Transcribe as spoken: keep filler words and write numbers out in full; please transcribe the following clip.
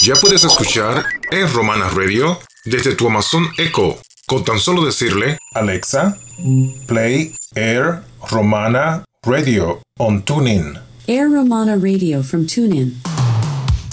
Ya puedes escuchar Air Romana Radio desde tu Amazon Echo, con tan solo decirle: Alexa, play Air Romana Radio on TuneIn. Air Romana Radio from TuneIn.